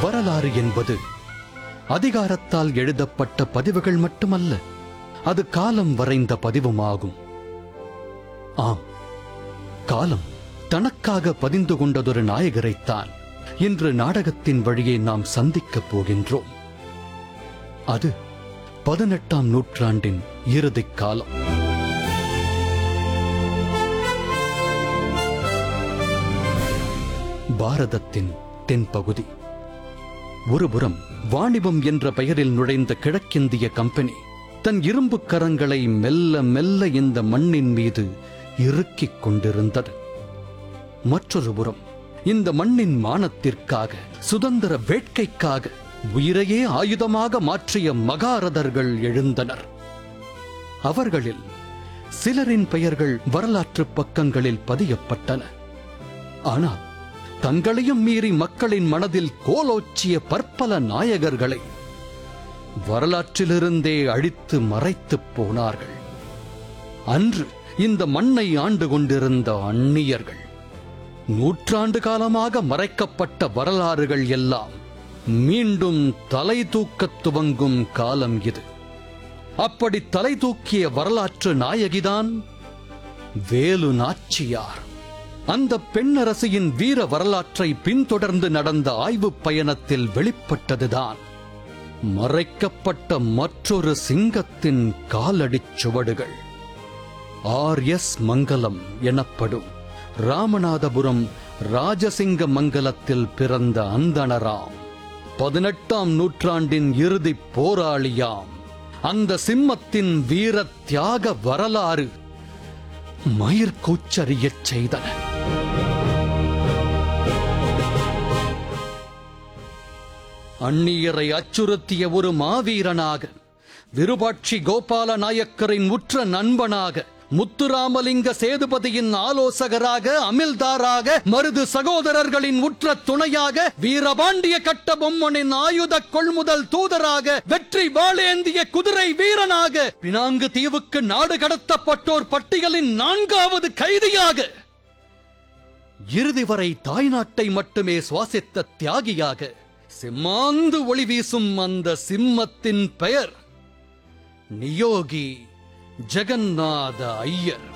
வரலாறு என்பது அதிகாரத்தால் எழுதப்பட்ட பதிவுகள் மட்டுமல்ல, அது காலம் வரைந்த பதிவுமாகும். ஆம், காலம் தனக்காக பதிந்து கொண்டதொரு நாயகரைத்தான் இன்று நாடகத்தின் வழியே நாம் சந்திக்கப் போகின்றோம். அது 18ஆம் நூற்றாண்டின் இறுதிக் காலம். பாரதத்தின் தென்பகுதி. ஒருபுறம் வாணிபம் என்ற பெயரில் நுழைந்த கிழக்கிந்திய கம்பெனி தன் இரும்பு கரங்களை மெல்ல மெல்ல இந்த மண்ணின் மீது இறுக்கிக் கொண்டிருந்தது. மற்றொரு புறம் இந்த மண்ணின் மானத்திற்காக, சுதந்திர வேட்கைக்காக உயிரையே ஆயுதமாக மாற்றிய மகாரதர்கள் எழுந்தனர். அவர்களில் சிலரின் பெயர்கள் வரலாற்று பக்கங்களில் பதியப்பட்டன. ஆனால் தங்களையும் மீறி மக்களின் மனதில் கோலோச்சிய பற்பல நாயகர்களை வரலாற்றிலிருந்தே அழித்து மறைத்துப் போனார்கள். அன்று இந்த மண்ணை ஆண்டு கொண்டிருந்த அந்நியர்கள். நூற்றாண்டு காலமாக மறைக்கப்பட்ட வரலாறுகள் எல்லாம் மீண்டும் தலை தூக்கத் துவங்கும் காலம் இது. அப்படி தலை தூக்கிய வரலாற்று நாயகிதான் வேலு நாச்சியார். அந்த பெண்ணரசியின் வீர வரலாற்றை பின்தொடர்ந்து நடந்த ஆய்வுப் பயணத்தில் வெளிப்பட்டதுதான் மறைக்கப்பட்ட மற்றொரு சிங்கத்தின் காலடிச் சுவடுகள். RS மங்கலம் எனப்படும் ராமநாதபுரம் ராஜசிங்க மங்கலத்தில் பிறந்த அந்தணராம், 18ஆம் நூற்றாண்டின் இறுதிப் போராளியாம். அந்த சிம்மத்தின் வீர தியாக வரலாறு மயிர்கூச்சரியச் செய்தன. அந்நியரை அச்சுறுத்திய ஒரு மாவீரனாக, விருபாட்சி கோபால நாயக்கரின் உற்ற நண்பனாக, முத்துராமலிங்க சேதுபதியின் ஆலோசகராக, அமில்தாராக, மருது சகோதரர்களின் உற்ற துணையாக, வீரபாண்டிய கட்டபொம்மனின் ஆயுத கொள்முதல் தூதராக, வெற்றி வாளேந்திய குதிரை வீரனாக, பினாங்கு தீவுக்கு நாடு கடத்தப்பட்டோர் பட்டியலின் 4வது கைதியாக, இறுதி வரை தாய்நாட்டை மட்டுமே சுவாசித்த தியாகியாக, சிம்மாந்து ஒளி வீசும் அந்த சிம்மத்தின் பெயர் நியோகி ஜெகநாத ஐயர்.